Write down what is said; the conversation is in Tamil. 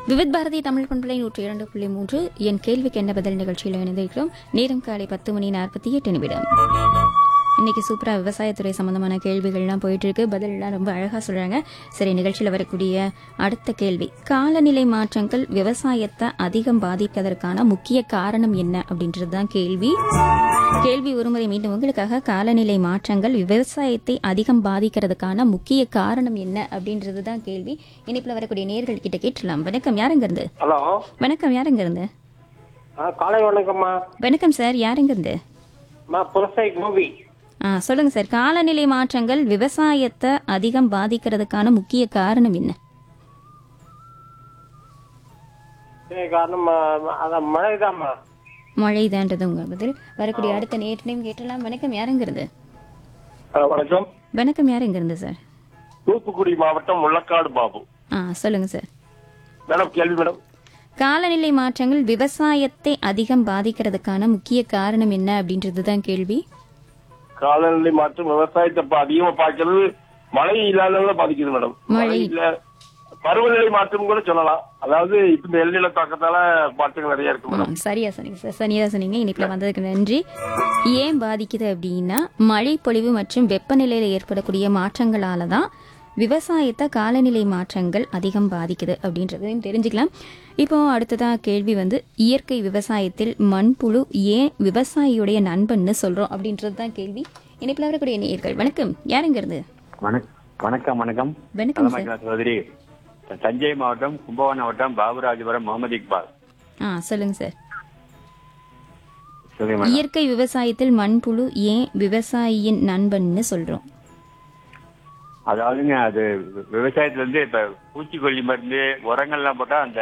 விவித் பாரதி தமிழ் பண்பலை 102.3 என் கேள்விக்கு என்ன பதில் நிகழ்ச்சியில் இணைந்திருக்கிறோம். நேரம் காலை 10:48. இன்னைக்கு சூப்பரா விவசாயத்துறை சம்பந்தமான கேள்விகள்லாம் போயிட்டு இருக்கு. பதிலெல்லாம் ரொம்ப அழகா சொல்றாங்க. சரி, நிகழ்ச்சியில் வரக்கூடிய அடுத்த கேள்வி, காலநிலை மாற்றங்கள் விவசாயத்தை அதிகம் பாதிப்பதற்கான முக்கிய காரணம் என்ன அப்படின்றதுதான் கேள்வி. கேள்வி ஒருமுறை மீண்டும் உங்களுக்காக. காலநிலை மாற்றங்கள் விவசாயத்தை அதிகம் பாதிக்கிறதுக்கான முக்கிய காரணம் என்ன அப்படின்றது தான் கேள்வி. இனிப்புல வரக்கூடிய நேயர்கள் கிட்ட கேட்டுலாம். வணக்கம், யாருங்க இருந்து? ஹலோ, வணக்கம், யாருங்க இருந்து? காலை வணக்கம்மா. வணக்கம் சார், யாருங்க இருந்து? புரசை கோபி. சொல்லுங்க சார், காலநிலை மாற்றங்கள் விவசாயத்தை அதிகம் பாதிக்கிறதுக்கான முக்கிய காரணம் என்ன? காரணம் அதான் மழைதாம்மா. மழைதான்றது உங்க பதில். வரக்கூடிய அடுத்த நேரத்தையும் கேட்டலாம். வணக்கம், யாருங்க இருந்து? வணக்கம். வணக்கம், யாருங்க இருந்து சார்? தூத்துக்குடி மாவட்டம் முள்ளக்காடு பாபு. சொல்லுங்க சார். மேடம், கேள்வி மேடம். காலநிலை மாற்றங்கள் விவசாயத்தை அதிகம் பாதிக்கிறதுக்கான முக்கிய காரணம் என்ன அப்படின்றது தான் கேள்வி. காலநிலை மாற்றம் விவசாயத்தை அதிகமா பாய்க்கிறது மழை இல்லாதவங்கள பாதிக்குது மேடம். மழை இல்ல, பருவநிலை மாற்றம் கூட சொல்லலாம். அதாவது இப்ப இந்த எல்நில தாக்கத்தால மாற்றங்கள் நிறைய இருக்கு மேடம். சரியா சொன்னீங்க சார், சரியா சொன்னீங்க. இன்னைக்குல வந்ததுக்கு நன்றி. ஏன் பாதிக்குது அப்படின்னா, மழை பொழிவு மற்றும் வெப்பநிலையில ஏற்படக்கூடிய மாற்றங்களால தான் விவசாயத்தை காலநிலை மாற்றங்கள் அதிகம் பாதிக்குது அப்படின்றதையும் தெரிஞ்சுக்கலாம். இப்போ அடுத்ததா கேள்வி வந்து, இயற்கை விவசாயத்தில் மண்புழு ஏன் விவசாயியுடைய நண்பன்னு சொல்றோம் அப்படின்றது தான் கேள்வி. இணைப்பில் வரக்கூடிய நேயர்கள். வணக்கம், யாருங்க இருந்து? வணக்கம். வணக்கம் சகோதரி. தஞ்சை மாவட்டம் கும்பகோணம் மாவட்டம் பாபுராஜபுரம் முகமது இக்பால். சொல்லுங்க சார். இயற்கை விவசாயத்தில் மண்புழு ஏன் விவசாயியின் நண்பன்னு சொல்றோம்? அதாவதுங்க, அது விவசாயத்துல இருந்து இப்ப பூச்சிக்கொல்லி மருந்து உரங்கள்லாம் போட்டா அந்த